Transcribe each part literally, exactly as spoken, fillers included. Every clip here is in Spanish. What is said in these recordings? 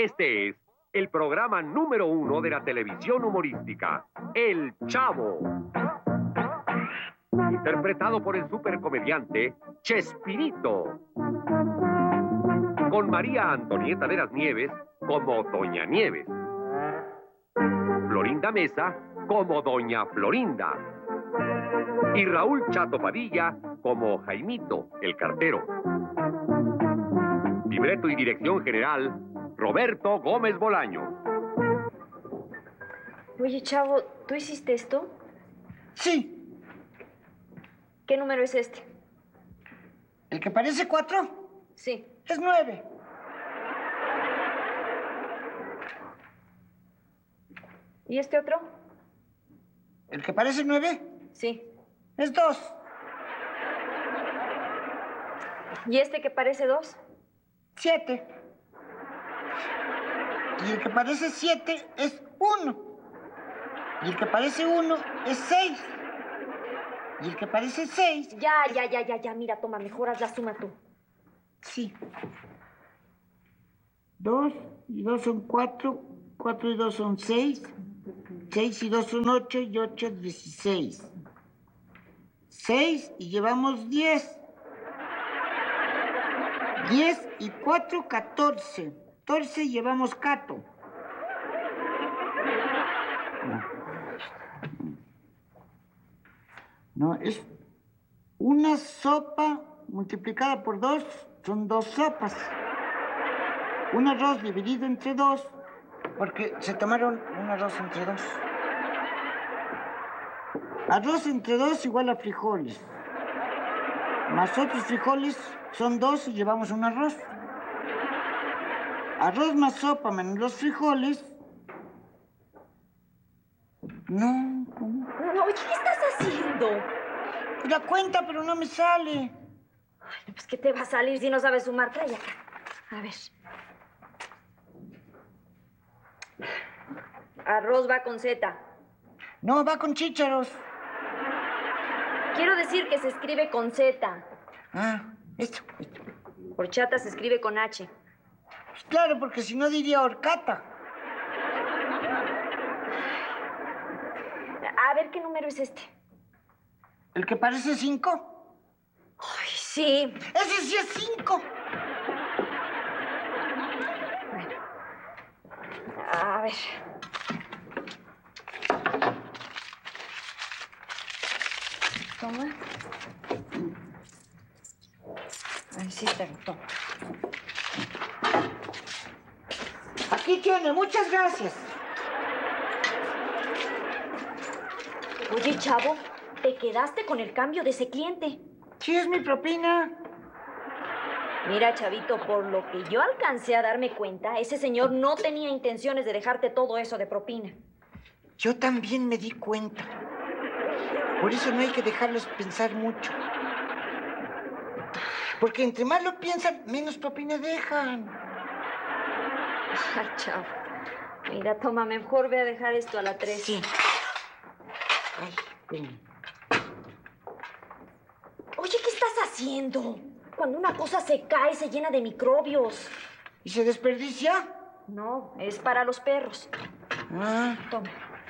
Este es el programa número uno de la televisión humorística, El Chavo. Interpretado por el supercomediante Chespirito. Con María Antonieta de las Nieves como Doña Nieves. Florinda Mesa como Doña Florinda. Y Raúl Chato Padilla como Jaimito, el cartero. Libreto y dirección general, Roberto Gómez Bolaños. Oye, Chavo, ¿tú hiciste esto? Sí. ¿Qué número es este? ¿El que parece cuatro? Sí. Es nueve. ¿Y este otro? ¿El que parece nueve? Sí. Es dos. ¿Y este que parece dos? Siete. Y el que parece siete es uno. Y el que parece uno es seis. Y el que parece seis... Ya, ya, ya, ya, ya. Mira, toma, mejor haz la suma tú. Sí. Dos y dos son cuatro. Cuatro y dos son seis. Seis y dos son ocho y ocho dieciséis. Seis y llevamos diez. Diez y cuatro, catorce. Catorce y llevamos cato. No, es una sopa multiplicada por dos, son dos sopas. Un arroz dividido entre dos, porque se tomaron un arroz entre dos. Arroz entre dos igual a frijoles. Más otros frijoles son dos y llevamos un arroz. Arroz más sopa menos los frijoles. No, ¿cómo? No, oye, ¿qué estás haciendo? La cuenta, pero no me sale. Ay, pues, ¿qué te va a salir si no sabes sumar? Trae acá. A ver. Arroz va con Z. No, va con chícharos. Quiero decir que se escribe con Z. Ah, esto, esto. Horchata se escribe con H. Pues claro, porque si no diría horcata. A ver, ¿qué número es este? ¿El que parece cinco? Ay, sí. ¡Ese sí es cinco! Bueno. A ver. Toma. Ay, sí, pero toma. Aquí tiene, muchas gracias. Oye, Chavo, te quedaste con el cambio de ese cliente. Sí, es mi propina. Mira, Chavito, por lo que yo alcancé a darme cuenta, ese señor no tenía intenciones de dejarte todo eso de propina. Yo también me di cuenta. Por eso no hay que dejarlos pensar mucho. Porque entre más lo piensan, menos propina dejan. Ay, Chavo. Mira, toma, mejor ve a dejar esto a la tres. Sí. Ay, ven. Oye, ¿qué estás haciendo? Cuando una cosa se cae, se llena de microbios. ¿Y se desperdicia? No, es para los perros. Ah. Toma.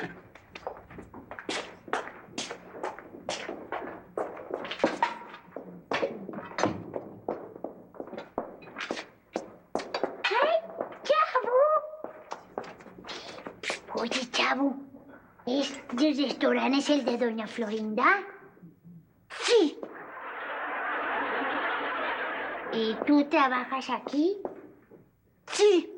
Oye, Chavo, ¿este restaurante es el de Doña Florinda? Sí. ¿Y tú trabajas aquí? Sí.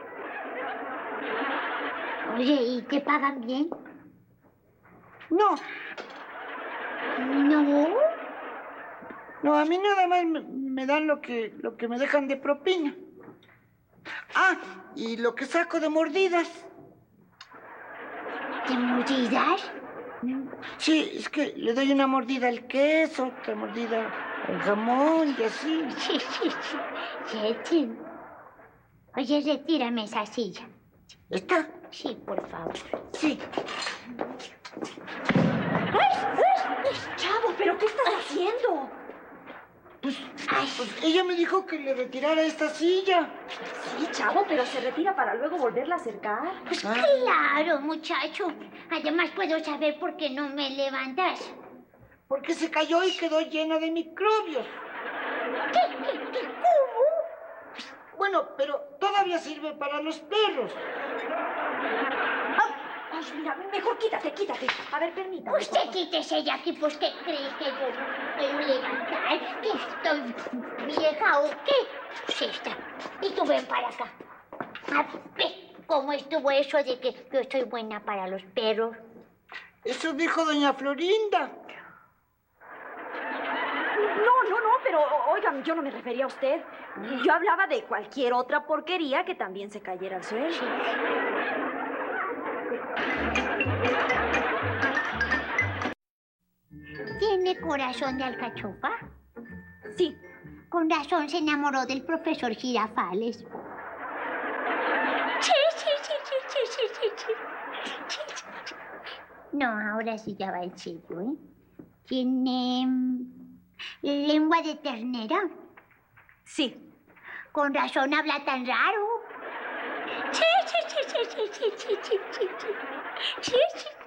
Oye, ¿y te pagan bien? No. ¿No? No, a mí nada más me, me dan lo que, lo que me dejan de propina. Ah, y lo que saco de mordidas. ¿De mordidas? Sí, es que le doy una mordida al queso, otra mordida al jamón y así. Sí, sí, sí. Sí, entiendo. Oye, retírame esa silla. ¿Está? Sí, por favor. Sí. ¡Ay! ¡Ay! Chavo, ¿pero qué estás haciendo? Pues, pues ella me dijo que le retirara esta silla. Sí, chavo, pero se retira para luego volverla a acercar. Pues Ah. claro, muchacho. Además puedo saber por qué no me levantas. Porque se cayó y quedó llena de microbios. ¿Qué? ¿Qué? ¿Qué? ¿Cómo? Bueno, pero todavía sirve para los perros. Ay, mira, mejor quítate, quítate. A ver, permítame. Usted quítese de aquí, pues ¿qué cree que yo no puedo levantar? ¿Que estoy vieja o qué? Sí está. Y tú ven para acá. A ver, ¿cómo estuvo eso de que yo soy buena para los perros? Eso dijo doña Florinda. No, no, no, pero oigan, yo no me refería a usted. Yo hablaba de cualquier otra porquería que también se cayera al suelo. ¿Tiene corazón de alcachofa? Sí. Con razón se enamoró del profesor Girafales. Sí, sí, sí, sí, sí, sí, sí, sí. Sí, sí, sí. No, ahora sí ya va en serio, ¿eh? ¿Tiene mm, lengua de ternera? Sí. Con razón habla tan raro. Sí, sí, sí, sí, sí, sí, sí, sí, sí, sí, sí, sí.